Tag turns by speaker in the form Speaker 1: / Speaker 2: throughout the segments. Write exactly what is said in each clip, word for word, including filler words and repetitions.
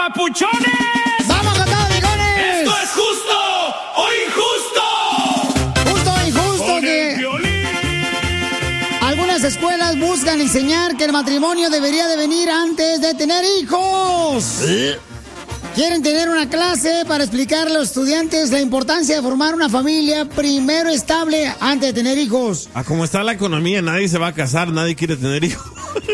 Speaker 1: papuchones!
Speaker 2: ¡Vamos con todo, bigones!
Speaker 1: ¡Esto es justo o injusto!
Speaker 2: Justo o injusto
Speaker 1: Con
Speaker 2: que
Speaker 1: el Piolín.
Speaker 2: algunas escuelas buscan enseñar que el matrimonio debería de venir antes de tener hijos.
Speaker 3: ¿Eh?
Speaker 2: Quieren tener una clase para explicar a los estudiantes la importancia de formar una familia primero estable antes de tener hijos.
Speaker 3: A cómo está la economía, nadie se va a casar, nadie quiere tener hijos.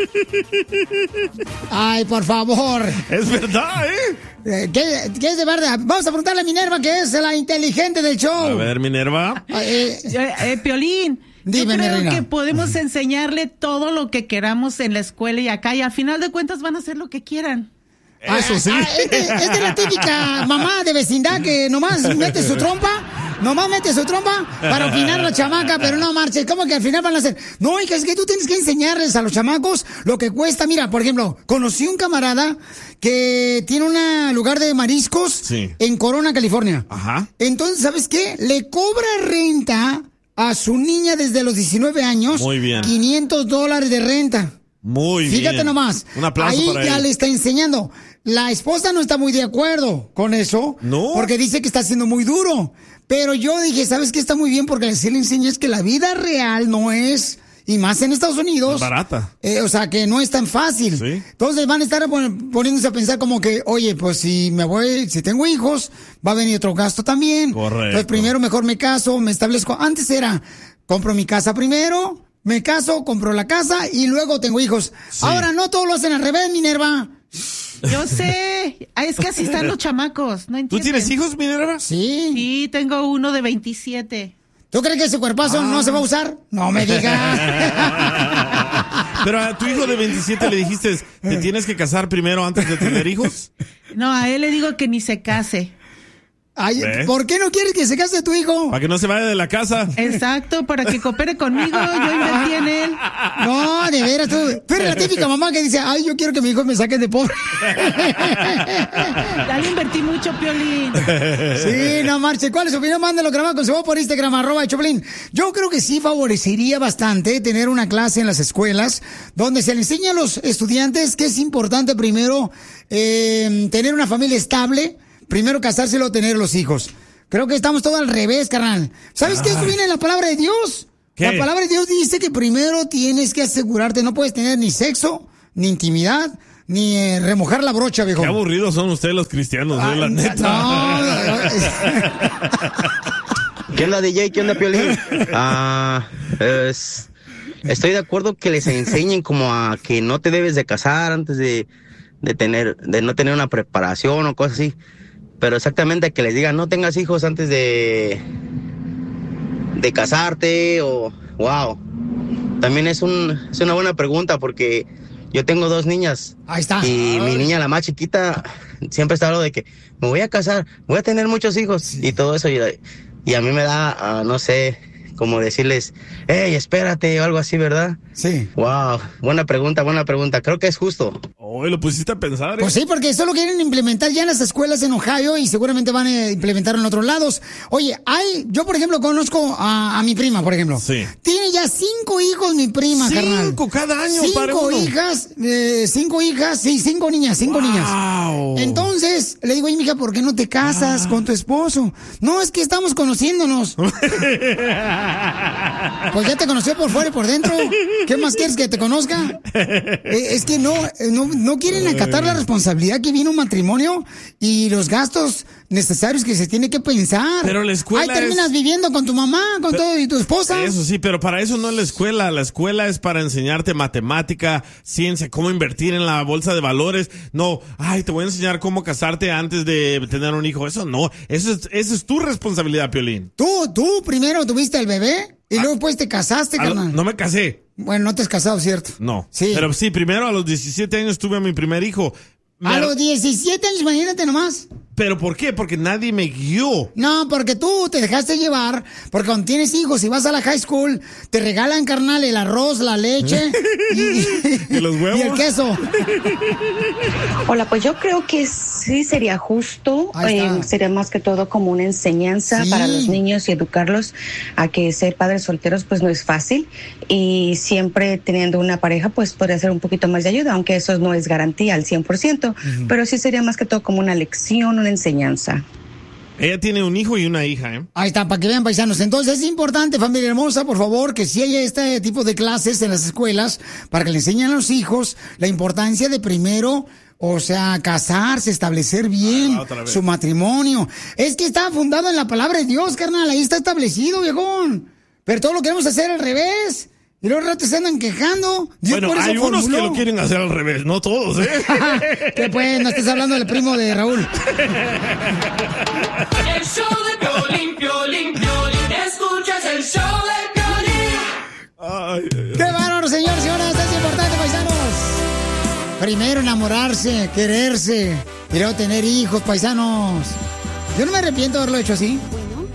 Speaker 2: Ay, por favor.
Speaker 3: Es verdad, ¿eh?
Speaker 2: Eh, ¿Qué, qué es de verdad? Vamos a preguntarle a Minerva, que es la inteligente del show.
Speaker 3: A ver, Minerva.
Speaker 2: Eh,
Speaker 4: Eh, eh, Piolín,
Speaker 2: Dime,
Speaker 4: yo
Speaker 2: mi
Speaker 4: creo
Speaker 2: reina.
Speaker 4: que podemos enseñarle todo lo que queramos en la escuela y acá, y a final de cuentas van a hacer lo que quieran.
Speaker 3: Eso sí.
Speaker 2: Ah, es, de, es de la típica mamá de vecindad que nomás mete su trompa, nomás mete su trompa para opinar a la chamaca, pero no marches. ¿Cómo que al final van a hacer? No, hija, es que tú tienes que enseñarles a los chamacos lo que cuesta. Mira, por ejemplo, conocí un camarada que tiene un lugar de mariscos
Speaker 3: Sí.
Speaker 2: en Corona, California.
Speaker 3: Ajá.
Speaker 2: Entonces, ¿sabes qué? Le cobra renta a su niña desde los diecinueve años.
Speaker 3: Muy bien.
Speaker 2: quinientos dólares de renta.
Speaker 3: Muy bien.
Speaker 2: Fíjate nomás.
Speaker 3: Un aplauso
Speaker 2: Ahí
Speaker 3: para
Speaker 2: ya
Speaker 3: él.
Speaker 2: le está enseñando. La esposa no está muy de acuerdo con eso.
Speaker 3: No.
Speaker 2: Porque dice que está siendo muy duro. Pero yo dije, ¿sabes qué? Está muy bien porque así le enseñas que la vida real no es, y más en Estados Unidos.
Speaker 3: Es barata.
Speaker 2: Eh, o sea, que no es tan fácil.
Speaker 3: Sí.
Speaker 2: Entonces van a estar pon- poniéndose a pensar como que, oye, pues si me voy, si tengo hijos, va a venir otro gasto también.
Speaker 3: Correcto.
Speaker 2: Entonces primero mejor me caso, me establezco. Antes era, compro mi casa primero, me caso, compro la casa y luego tengo hijos.
Speaker 3: Sí.
Speaker 2: Ahora no todos lo hacen al revés, Minerva.
Speaker 4: Yo sé, ah, es que así están los chamacos, ¿no
Speaker 3: ¿Tú
Speaker 4: entienden?
Speaker 3: tienes hijos, Minerva?
Speaker 2: Sí.
Speaker 4: Sí, tengo uno de veintisiete.
Speaker 2: ¿Tú crees que ese cuerpazo
Speaker 3: Ah.
Speaker 2: no se va a usar? No me digas.
Speaker 3: Pero a tu hijo de veintisiete le dijiste, ¿te tienes que casar primero antes de tener hijos?
Speaker 4: No, a él le digo que ni se case.
Speaker 2: Ay,
Speaker 3: ¿Ves?
Speaker 2: ¿por qué no quieres que se case tu hijo?
Speaker 3: Para que no se vaya de la casa.
Speaker 4: Exacto, para que coopere conmigo, yo invertí en él.
Speaker 2: No, de veras, tú, tú eres la típica mamá que dice, ay, yo quiero que mi hijo me saque de pobre.
Speaker 4: Ya le invertí mucho, Piolín.
Speaker 2: Sí, no marche. ¿Cuál es su opinión? Mándalo grabado con su voz por Instagram, arroba el Choplin. Yo creo que sí favorecería bastante tener una clase en las escuelas donde se le enseña a los estudiantes que es importante primero eh, tener una familia estable, primero casarse y luego tener los hijos. Creo que estamos todo al revés, carnal. ¿Sabes qué? Esto viene en la palabra de Dios.
Speaker 3: ¿Qué?
Speaker 2: La palabra de Dios dice que primero tienes que asegurarte, no puedes tener ni sexo, ni intimidad, ni eh, remojar la brocha, viejo.
Speaker 3: Qué aburridos son ustedes los cristianos, ¿eh? La
Speaker 2: Ah,
Speaker 3: neta.
Speaker 2: no, no, no.
Speaker 5: ¿Qué onda, D J? ¿Qué onda, Piolín? Ah, es- estoy de acuerdo que les enseñen como a que no te debes de casar antes de, de tener, de no tener una preparación o cosas así. Pero exactamente que les digan, no tengas hijos antes de, de casarte o, wow. También es un, es una buena pregunta porque yo tengo dos niñas.
Speaker 2: Ahí está.
Speaker 5: Y mi niña, la más chiquita, siempre está hablando de que me voy a casar, voy a tener muchos hijos y todo eso. Y, y a mí me da, ah, no sé, como decirles, hey, espérate o algo así, ¿verdad?
Speaker 2: Sí.
Speaker 5: Wow, buena pregunta, buena pregunta. Creo que es justo.
Speaker 3: Hoy lo pusiste a pensar, ¿eh?
Speaker 2: Pues sí, porque eso lo quieren implementar ya en las escuelas en Ohio y seguramente van a implementarlo en otros lados. Oye, hay, yo por ejemplo conozco a, a mi prima, por ejemplo.
Speaker 3: Sí.
Speaker 2: Tiene ya cinco hijos mi prima,
Speaker 3: Cinco
Speaker 2: carnal.
Speaker 3: cada año para
Speaker 2: Cinco
Speaker 3: uno.
Speaker 2: hijas, eh, cinco hijas, sí, cinco niñas, cinco
Speaker 3: Wow.
Speaker 2: niñas. Entonces, le digo, oye, mija, ¿por qué no te casas con tu esposo? No, es que estamos conociéndonos. Pues ya te conoció por fuera y por dentro. ¿Qué más quieres que te conozca? Eh, es que no, eh, no, no quieren acatar la responsabilidad que viene un matrimonio y los gastos necesarios que se tiene que pensar.
Speaker 3: Pero la escuela
Speaker 2: Ahí terminas
Speaker 3: es-
Speaker 2: viviendo con tu mamá, con todo y tu esposa.
Speaker 3: Eso sí, pero para eso no es la escuela. La escuela es para enseñarte matemática, ciencia, cómo invertir en la bolsa de valores. No, ay, te voy a enseñar cómo casarte antes de tener un hijo. Eso no, eso es, eso es tu responsabilidad, Piolín.
Speaker 2: Tú, tú primero tuviste el bebé y luego pues te casaste,
Speaker 3: A lo-
Speaker 2: carnal.
Speaker 3: no me casé,
Speaker 2: Bueno, no te has casado, ¿cierto?
Speaker 3: no.
Speaker 2: Sí.
Speaker 3: Pero sí, primero a los diecisiete años tuve a mi primer hijo. Me
Speaker 2: A
Speaker 3: ar-
Speaker 2: los diecisiete años, imagínate nomás.
Speaker 3: ¿Pero por qué? Porque nadie me guió.
Speaker 2: No, porque tú te dejaste llevar, porque cuando tienes hijos y vas a la high school, te regalan, carnal, el arroz, la leche y,
Speaker 3: ¿Y los huevos?
Speaker 2: y el queso.
Speaker 6: Hola, pues yo creo que sí sería justo, eh, sería más que todo como una enseñanza
Speaker 2: Sí.
Speaker 6: para los niños y educarlos a que ser padres solteros pues no es fácil y siempre teniendo una pareja pues podría ser un poquito más de ayuda, aunque eso no es garantía al cien por ciento, uh-huh. pero sí sería más que todo como una lección, una enseñanza.
Speaker 3: Ella tiene un hijo y una hija, ¿eh?
Speaker 2: Ahí está, para que vean, paisanos. Entonces es importante, familia hermosa, por favor, que si haya este tipo de clases en las escuelas para que le enseñen a los hijos la importancia de primero, o sea, casarse, establecer bien
Speaker 3: ah,
Speaker 2: su matrimonio. Es que está fundado en la palabra de Dios, carnal, ahí está establecido, viejón. Pero todo lo queremos hacer al revés. Y los ratos se andan quejando. Dios
Speaker 3: bueno,
Speaker 2: por eso
Speaker 3: hay unos
Speaker 2: formuló.
Speaker 3: que lo quieren hacer al revés, no todos, ¿eh?
Speaker 2: Que pues, no estés hablando del primo de Raúl.
Speaker 1: El show de Piolín, Piolín, Piolín. Escuchas el show de Piolín.
Speaker 3: Ay, ay, ay.
Speaker 2: ¡Qué bárbaro, señor, señoras! Es importante, paisanos. Primero enamorarse, quererse, y luego tener hijos, paisanos. Yo no me arrepiento de haberlo hecho así.